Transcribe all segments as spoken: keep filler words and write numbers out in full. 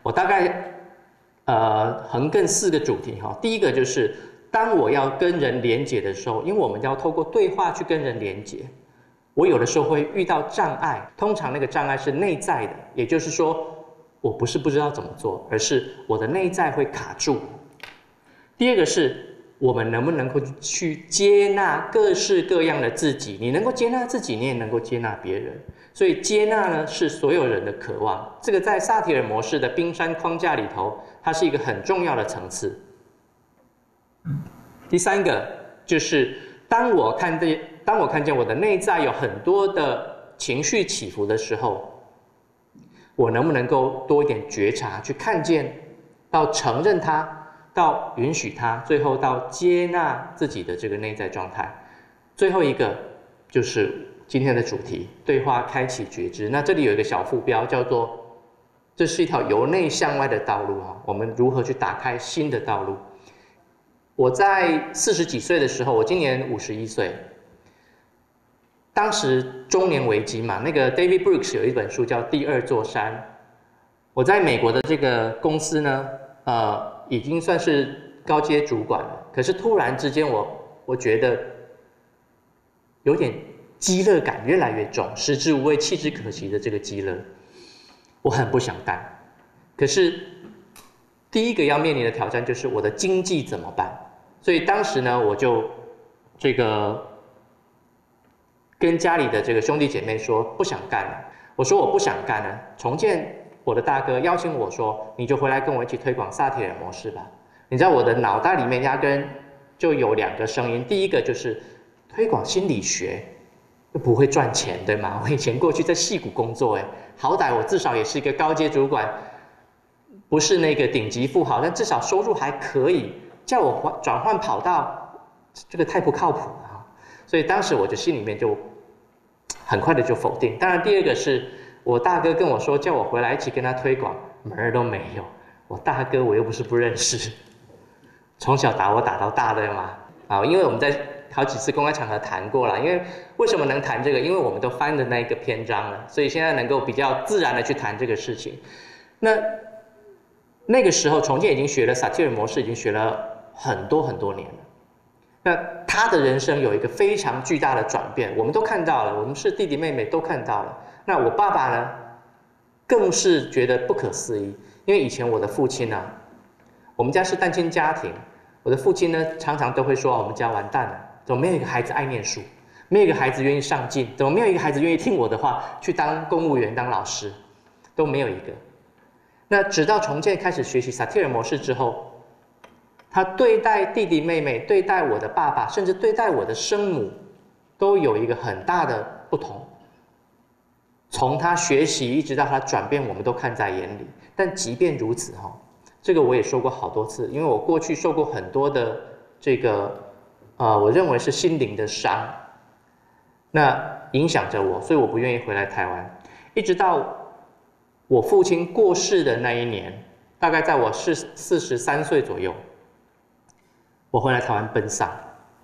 我大概呃横亘四个主题哈。第一个就是当我要跟人连结的时候，因为我们要透过对话去跟人连结，我有的时候会遇到障碍，通常那个障碍是内在的，也就是说我不是不知道怎么做，而是我的内在会卡住。第二个是我们能不能够去接纳各式各样的自己，你能够接纳自己，你也能够接纳别人。所以接纳呢是所有人的渴望，这个在萨提尔模式的冰山框架里头，它是一个很重要的层次。第三个就是当我看见当我看见我的内在有很多的情绪起伏的时候，我能不能够多一点觉察，去看见，到承认它，到允许它，最后到接纳自己的这个内在状态。最后一个就是今天的主题，对话开启觉知。那这里有一个小副标叫做这是一条由内向外的道路，我们如何去打开新的道路。我在四十几岁的时候，我今年五十一岁，当时中年危机嘛，那个 David Brooks 有一本书叫《第二座山》。我在美国的这个公司呢，呃，已经算是高阶主管了，可是突然之间我，我觉得有点饥饿感越来越重，食之无味，弃之可惜的这个饥饿，我很不想干。可是第一个要面临的挑战就是我的经济怎么办？所以当时呢，我就这个。跟家里的这个兄弟姐妹说不想干了，我说我不想干了。重建我的大哥邀请我说，你就回来跟我一起推广萨提尔模式吧。你知道我的脑袋里面压根就有两个声音，第一个就是推广心理学不会赚钱，对吗？我以前过去在矽谷工作，哎，好歹我至少也是一个高阶主管，不是那个顶级富豪，但至少收入还可以，叫我转换跑道，这个太不靠谱了。所以当时我就心里面就很快的就否定。当然第二个是我大哥跟我说叫我回来一起跟他推广，门儿都没有。我大哥我又不是不认识，从小打我打到大的嘛。啊，因为我们在好几次公开场合谈过了，因为为什么能谈这个？因为我们都翻的那一个篇章了，所以现在能够比较自然的去谈这个事情。那那个时候重建已经学了萨提尔模式，已经学了很多很多年了。那他的人生有一个非常巨大的转变，我们都看到了，我们是弟弟妹妹都看到了。那我爸爸呢，更是觉得不可思议，因为以前我的父亲啊，我们家是单亲家庭，我的父亲呢常常都会说我们家完蛋了，怎么没有一个孩子爱念书，没有一个孩子愿意上进，怎么没有一个孩子愿意听我的话去当公务员当老师，都没有一个。那直到重建开始学习萨提尔模式之后，他对待弟弟妹妹，对待我的爸爸，甚至对待我的生母，都有一个很大的不同。从他学习一直到他转变，我们都看在眼里。但即便如此哈，这个我也说过好多次，因为我过去受过很多的这个呃，我认为是心灵的伤，那影响着我，所以我不愿意回来台湾。一直到我父亲过世的那一年，大概在我是四十三岁左右。我回来台湾奔丧，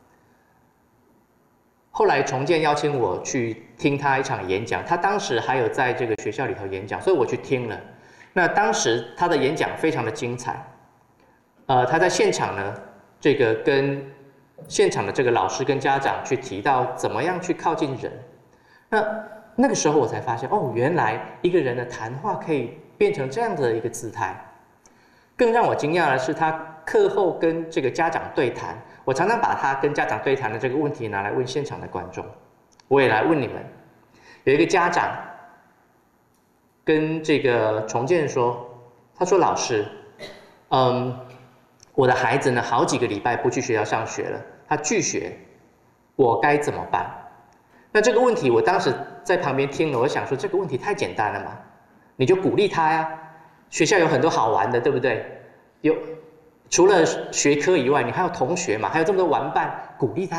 后来重建邀请我去听他一场演讲，他当时还有在这个学校里头演讲，所以我去听了。那当时他的演讲非常的精彩，呃，他在现场呢，这个跟现场的这个老师跟家长去提到怎么样去靠近人。那那个时候我才发现，哦，原来一个人的谈话可以变成这样的一个姿态。更让我惊讶的是，他课后跟这个家长对谈，我常常把他跟家长对谈的这个问题拿来问现场的观众，我也来问你们。有一个家长跟这个重建说，他说老师，嗯，我的孩子呢好几个礼拜不去学校上学了，他拒学，我该怎么办？那这个问题我当时在旁边听了，我想说这个问题太简单了嘛，你就鼓励他呀。学校有很多好玩的，对不对？有除了学科以外，你还有同学嘛，还有这么多玩伴，鼓励他